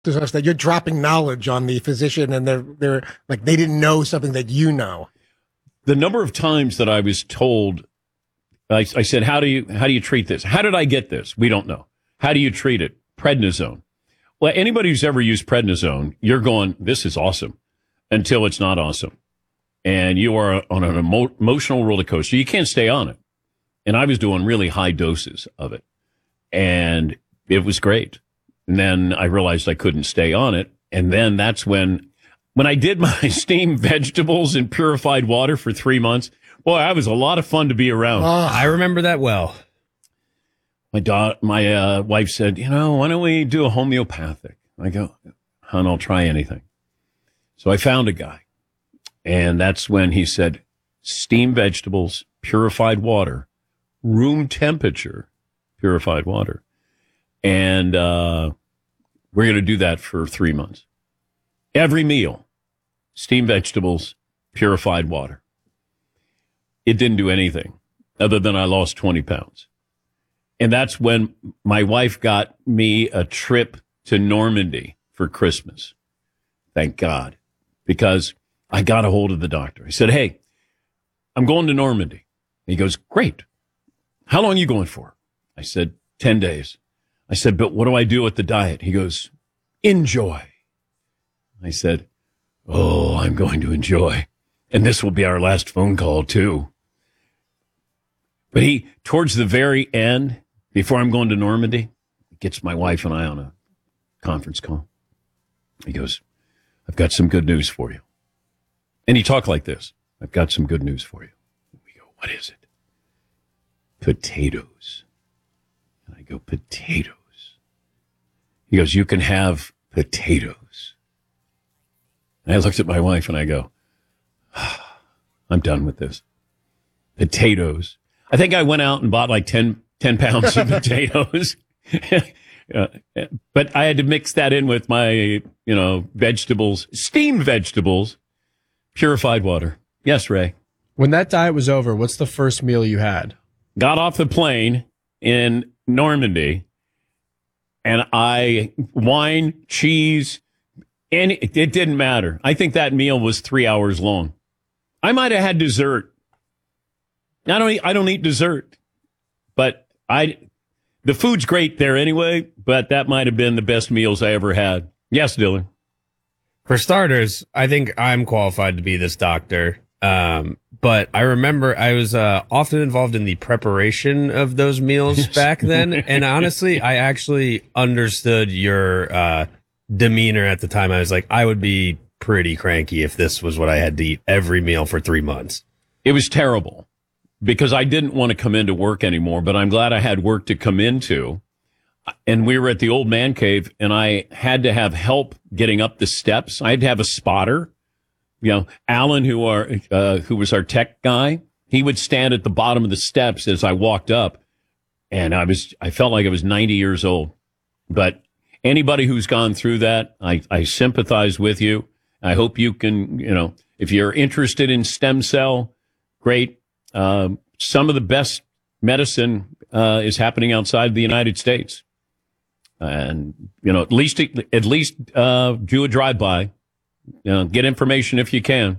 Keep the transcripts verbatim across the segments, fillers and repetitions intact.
to us that you're dropping knowledge on the physician, and they're they're like they didn't know something that you know. The number of times that I was told, I, I said, "How do you how do you treat this? How did I get this? We don't know. How do you treat it? Prednisone." Well, anybody who's ever used prednisone, you're going, "This is awesome," until it's not awesome, and you are on an emo- emotional roller coaster. You can't stay on it. And I was doing really high doses of it, and it was great. And then I realized I couldn't stay on it. And then that's when, when I did my steamed vegetables in purified water for three months, boy, that was a lot of fun to be around. Oh, I remember that well. My da- my uh, wife said, you know, why don't we do a homeopathic? I go, hon, I'll try anything. So I found a guy. And that's when he said, steamed vegetables, purified water, room temperature, purified water. And uh, we're going to do that for three months. Every meal, steamed vegetables, purified water. It didn't do anything other than I lost twenty pounds. And that's when my wife got me a trip to Normandy for Christmas. Thank God. Because I got a hold of the doctor. He said, hey, I'm going to Normandy. He goes, great. How long are you going for? I said, ten days. I said, but what do I do with the diet? He goes, enjoy. I said, oh, I'm going to enjoy. And this will be our last phone call, too. But he, towards the very end, before I'm going to Normandy, gets my wife and I on a conference call. He goes, I've got some good news for you. And he talked like this. I've got some good news for you. We go, what is it? Potatoes. And I go, potatoes. He goes, you can have potatoes. And I looked at my wife and I go, ah, I'm done with this. Potatoes. I think I went out and bought like ten, ten pounds of potatoes. uh, but I had to mix that in with my, you know, vegetables, steamed vegetables, purified water. Yes, Ray. When that diet was over, what's the first meal you had? Got off the plane in Normandy, and I, wine, cheese, and it, it didn't matter. I think that meal was three hours long. I might have had dessert. I don't eat, I don't eat dessert, but I, the food's great there anyway, but that might have been the best meals I ever had. Yes, Dylan. For starters, I think I'm qualified to be this doctor. Um, but I remember I was uh, often involved in the preparation of those meals back then. And honestly, I actually understood your uh, demeanor at the time. I was like, I would be pretty cranky if this was what I had to eat every meal for three months. It was terrible because I didn't want to come into work anymore, but I'm glad I had work to come into. And we were at the old man cave, and I had to have help getting up the steps. I had to have a spotter. You know, Alan, who are uh, who was our tech guy, he would stand at the bottom of the steps as I walked up, and I was I felt like I was ninety years old. But anybody who's gone through that, I, I sympathize with you. I hope you can, you know, if you're interested in stem cell, great. Um, some of the best medicine uh, is happening outside the United States. And, you know, at least, at least, uh, do a drive-by, you know, get information if you can.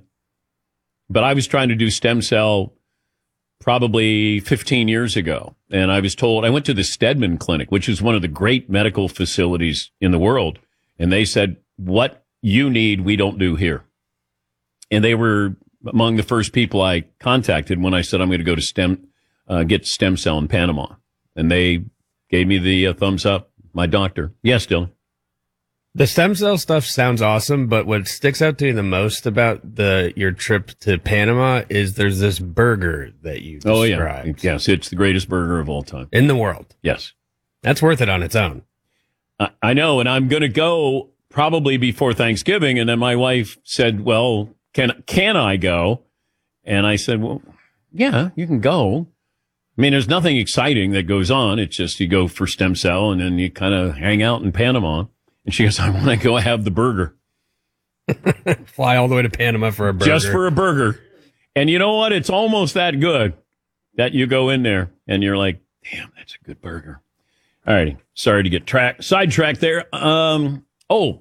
But I was trying to do stem cell probably fifteen years ago. And I was told, I went to the Stedman Clinic, which is one of the great medical facilities in the world. And they said, what you need, we don't do here. And they were among the first people I contacted when I said, I'm going to go to stem, uh, get stem cell in Panama. And they gave me the uh, thumbs up. My doctor. Yes, Dylan. The stem cell stuff sounds awesome, but what sticks out to me the most about the your trip to Panama is there's this burger that you described. Oh, yeah. Yes, it's the greatest burger of all time. In the world. Yes. That's worth it on its own. I, I know, and I'm going to go probably before Thanksgiving, and then my wife said, well, can can I go? And I said, well, yeah, you can go. I mean, there's nothing exciting that goes on. It's just you go for stem cell and then you kind of hang out in Panama. And she goes, I want to go have the burger. Fly all the way to Panama for a burger. Just for a burger. And you know what? It's almost that good that you go in there and you're like, damn, that's a good burger. All righty. Sorry to get track sidetracked there. Um, Oh,